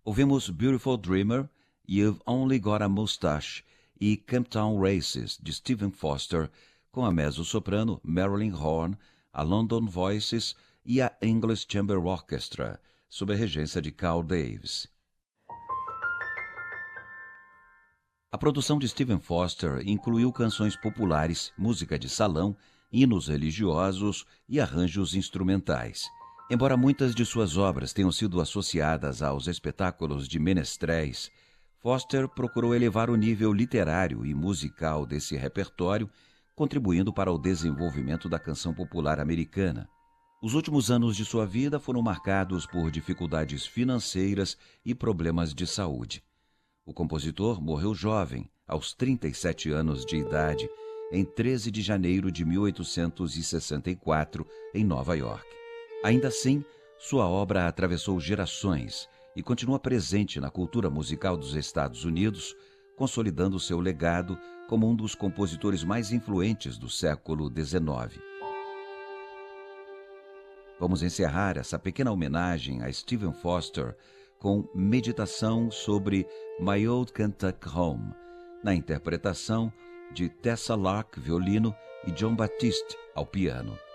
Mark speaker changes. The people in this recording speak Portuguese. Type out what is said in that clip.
Speaker 1: Ouvimos Beautiful Dreamer, You've Only Got a Mustache e Camptown Races, de Stephen Foster, com a mezzo-soprano Marilyn Horne, a London Voices e a English Chamber Orchestra, sob a regência de Carl Davis. A produção de Stephen Foster incluiu canções populares, música de salão, hinos religiosos e arranjos instrumentais. Embora muitas de suas obras tenham sido associadas aos espetáculos de menestréis, Foster procurou elevar o nível literário e musical desse repertório, contribuindo para o desenvolvimento da canção popular americana. Os últimos anos de sua vida foram marcados por dificuldades financeiras e problemas de saúde. O compositor morreu jovem, aos 37 anos de idade, em 13 de janeiro de 1864, em Nova York. Ainda assim, sua obra atravessou gerações e continua presente na cultura musical dos Estados Unidos, consolidando seu legado como um dos compositores mais influentes do século XIX. Vamos encerrar essa pequena homenagem a Stephen Foster com Meditação sobre My Old Kentucky Home, na interpretação de Tessa Lark, violino, e John Batiste, ao piano.